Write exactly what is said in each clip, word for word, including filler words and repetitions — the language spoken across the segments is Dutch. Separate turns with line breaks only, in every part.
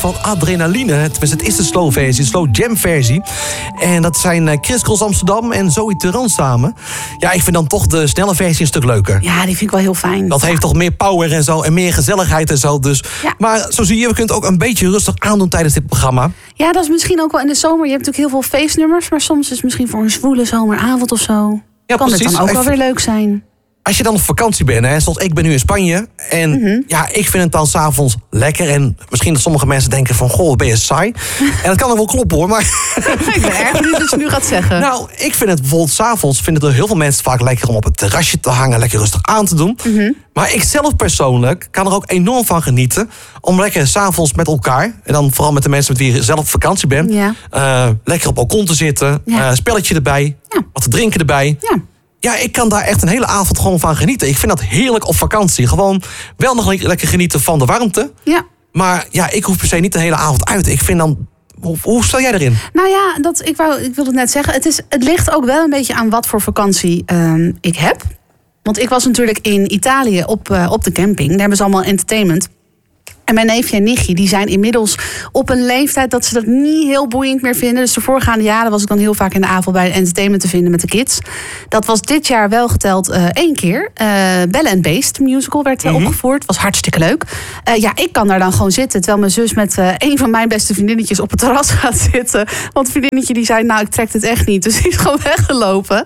van Adrenaline. Het, het is de slow versie, de slow jam versie. En dat zijn uh, Chris Cross Amsterdam en Zoe Turan samen. Ja, ik vind dan toch de snelle versie een stuk leuker.
Ja, die vind ik wel heel fijn.
Dat
ja.
heeft toch meer power en zo en meer gezelligheid en zo. Dus.
Ja.
Maar zo zie je, we kunnen het ook een beetje rustig aandoen tijdens dit programma.
Ja, dat is misschien ook wel in de zomer. Je hebt natuurlijk heel veel feestnummers, maar soms is het misschien voor een zwoele zomeravond of zo.
Ja,
kan
precies.
het dan ook
Even...
wel weer leuk zijn.
Als je dan op vakantie bent, hè, zoals ik ben nu in Spanje. En mm-hmm. ja, ik vind het dan s'avonds lekker. En misschien dat sommige mensen denken van, goh, ben je saai? En dat kan er wel kloppen hoor, maar...
Ik ben erg benieuwd wat je nu gaat zeggen.
Nou, ik vind het bijvoorbeeld s'avonds, vinden er heel veel mensen vaak lekker om op het terrasje te hangen, lekker rustig aan te doen. Mm-hmm. Maar ik zelf persoonlijk kan er ook enorm van genieten om lekker s'avonds met elkaar, en dan vooral met de mensen met wie je zelf op vakantie bent,
ja.
uh, lekker op balkon te zitten, ja. uh, spelletje erbij, ja. wat te drinken erbij.
Ja.
Ja, ik kan daar echt een hele avond gewoon van genieten. Ik vind dat heerlijk op vakantie. Gewoon wel nog lekker genieten van de warmte.
Ja.
Maar ja, ik hoef per se niet de hele avond uit. Ik vind dan... Hoe, hoe stel jij erin?
Nou ja, dat, ik, wou, ik wilde het net zeggen. Het, is, het ligt ook wel een beetje aan wat voor vakantie uh, ik heb. Want ik was natuurlijk in Italië op, uh, op de camping. Daar hebben ze allemaal entertainment. En mijn neefje en nichtje die zijn inmiddels op een leeftijd dat ze dat niet heel boeiend meer vinden. Dus de voorgaande jaren was ik dan heel vaak in de avond bij de entertainment te vinden met de kids. Dat was dit jaar wel geteld uh, één keer. Uh, Belle and Beast, de musical, werd uh, mm-hmm. opgevoerd. Was hartstikke leuk. Uh, ja, ik kan daar dan gewoon zitten. Terwijl mijn zus met uh, een van mijn beste vriendinnetjes op het terras gaat zitten. Want een vriendinnetje die zei, nou ik trek het echt niet. Dus die is gewoon weggelopen.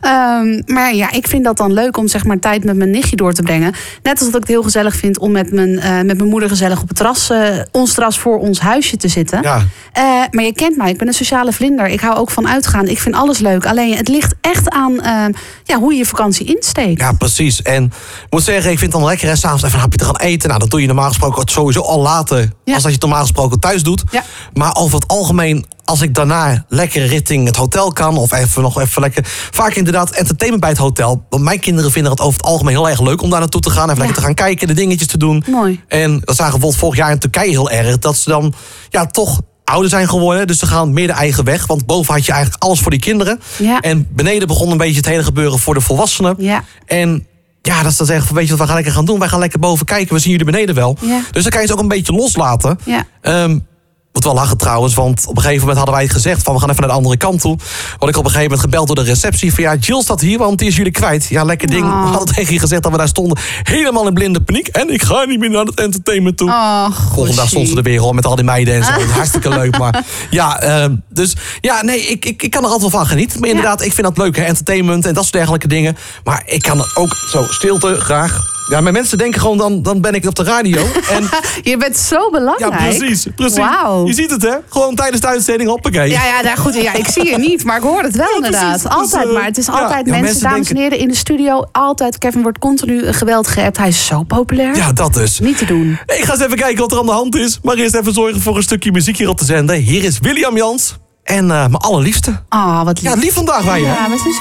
Um, maar ja, ik vind dat dan leuk om zeg maar tijd met mijn nichtje door te brengen. Net als dat ik het heel gezellig vind om met mijn, uh, met mijn moeder gezellig op het terras, uh, ons terras voor ons huisje te zitten. Ja. Uh, maar je kent mij, ik ben een sociale vlinder. Ik hou ook van uitgaan. Ik vind alles leuk. Alleen het ligt echt aan uh, ja, hoe je je vakantie insteekt.
Ja, precies. En ik moet zeggen, ik vind het dan lekker hè, s'avonds even een hapje te gaan eten. Nou, dat doe je normaal gesproken sowieso al later. Ja. Als dat je het normaal gesproken thuis doet. Ja. Maar over het algemeen, als ik daarna lekker richting het hotel kan, of even nog even lekker, vaak inderdaad entertainment bij het hotel. Want mijn kinderen vinden het over het algemeen heel erg leuk om daar naartoe te gaan. Even ja. lekker te gaan kijken, de dingetjes te doen.
Mooi.
En dat zagen we bijvoorbeeld vorig jaar in Turkije heel erg. Dat ze dan ja toch ouder zijn geworden. Dus ze gaan meer de eigen weg. Want boven had je eigenlijk alles voor die kinderen. Ja. En beneden begon een beetje het hele gebeuren voor de volwassenen. Ja. En ja, dat is dan zeggen van, weet je wat we gaan lekker gaan doen? Wij gaan lekker boven kijken, we zien jullie beneden wel. Ja. Dus dan kan je ze ook een beetje loslaten. Ja. Um, Moet wel lachen trouwens, want op een gegeven moment hadden wij het gezegd van we gaan even naar de andere kant toe. Word ik op een gegeven moment gebeld door de receptie van ja, Jill staat hier, want die is jullie kwijt. Ja, lekker ding. Oh. We hadden tegen je gezegd dat we daar stonden helemaal in blinde paniek. En ik ga niet meer naar het entertainment toe.
Oh,
Volgende dag stond ze er weer al met al die meiden en zo. Ah. Hartstikke leuk, maar ja, uh, dus ja, nee, ik, ik, ik kan er altijd wel van genieten. Maar inderdaad, ja. ik vind dat leuk, hè, entertainment en dat soort dergelijke dingen. Maar ik kan ook zo stilte graag. Ja, mijn mensen denken gewoon, dan, dan ben ik op de radio. En
je bent zo belangrijk.
Ja, precies. precies.
Wow.
Je ziet het, hè? Gewoon tijdens de uitzending, hoppakee.
Ja, ja, daar, goed, ja, ik zie je niet, maar ik hoor het wel ja, inderdaad. Precies. Altijd, dus, uh, maar het is altijd ja, mensen, ja, mensen, dames denken... en heren, in de studio. Altijd, Kevin wordt continu geweld geappt. Hij is zo populair.
Ja, dat dus.
Niet te doen.
Ik ga eens even kijken wat er aan de hand is. Maar eerst even zorgen voor een stukje muziek hier op de zender. Hier is William Jans. En uh, mijn allerliefste.
Ah, oh, wat lief.
Ja, lief vandaag wij, hè?
Ja, we zijn